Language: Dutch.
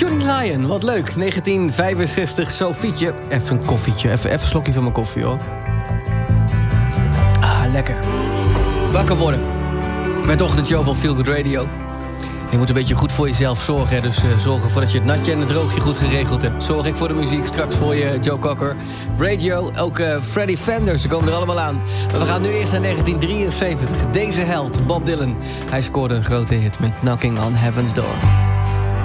Johnny Lion, wat leuk. 1965, Sofietje. Even een koffietje, even een slokje van mijn koffie, hoor. Ah, lekker. Wakker worden. Met ochtendshow van Feel Good Radio. Je moet een beetje goed voor jezelf zorgen. Hè? Dus zorg ervoor dat je het natje en het droogje goed geregeld hebt. Zorg ik voor de muziek, straks voor je Joe Cocker. Radio, ook Freddie Fender, ze komen er allemaal aan. Maar we gaan nu eerst naar 1973. Deze held, Bob Dylan. Hij scoorde een grote hit met Knocking on Heaven's Door.